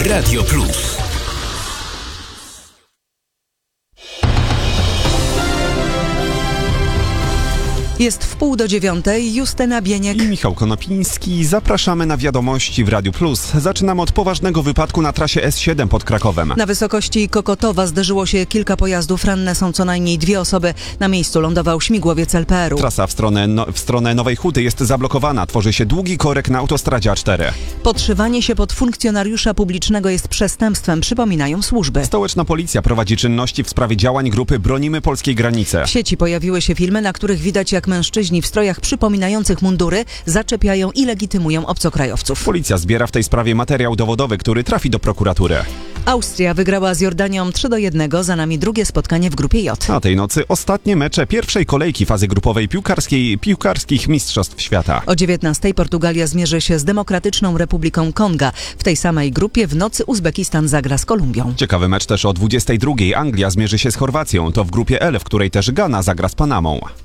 Radio Plus. Jest 8:30, Justyna Bieniek i Michał Konopiński. Zapraszamy na wiadomości w Radiu Plus. Zaczynamy od poważnego wypadku na trasie S7 pod Krakowem. Na wysokości Kokotowa zderzyło się kilka pojazdów, ranne są co najmniej 2 osoby. Na miejscu lądował śmigłowiec LPR-u. Trasa w stronę Nowej Huty jest zablokowana. Tworzy się długi korek na autostradzie A4. Podszywanie się pod funkcjonariusza publicznego jest przestępstwem, przypominają służby. Stołeczna policja prowadzi czynności w sprawie działań grupy Bronimy Polskiej Granicy. W sieci pojawiły się filmy, na których widać, jak mężczyźni w strojach przypominających mundury zaczepiają i legitymują obcokrajowców. Policja zbiera w tej sprawie materiał dowodowy, który trafi do prokuratury. Austria wygrała z Jordanią 3-1, za nami drugie spotkanie w grupie J. A tej nocy ostatnie mecze pierwszej kolejki fazy grupowej piłkarskich Mistrzostw Świata. O 19:00 Portugalia zmierzy się z Demokratyczną Republiką Konga. W tej samej grupie w nocy Uzbekistan zagra z Kolumbią. Ciekawy mecz też o 22:00. Anglia zmierzy się z Chorwacją. To w grupie L, w której też Gana zagra z Panamą.